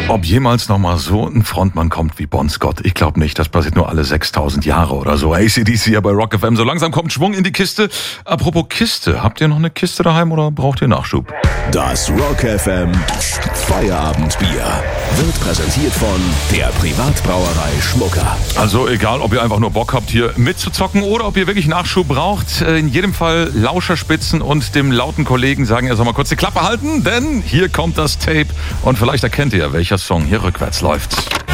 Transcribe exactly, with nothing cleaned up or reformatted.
Ob jemals noch mal so ein Frontmann kommt wie Bon Scott, ich glaube nicht. Das passiert nur alle sechstausend Jahre oder so. A C D C hier bei Rock F M. So langsam kommt Schwung in die Kiste. Apropos Kiste, habt ihr noch eine Kiste daheim oder braucht ihr Nachschub? Das Rock F M Feierabendbier wird präsentiert von der Privatbrauerei Schmucker. Also egal, ob ihr einfach nur Bock habt, hier mitzuzocken oder ob ihr wirklich Nachschub braucht. In jedem Fall Lauscherspitzen und dem lauten Kollegen sagen, er soll mal kurz die Klappe halten, denn hier kommt das Tape und vielleicht erkennt ihr, welcher Song hier rückwärts läuft.